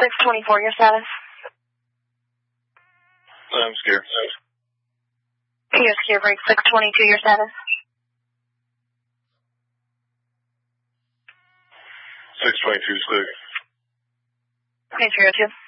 624, your status? I'm scared. You're scared, break 622, your status? 622 is clear. Okay, 302.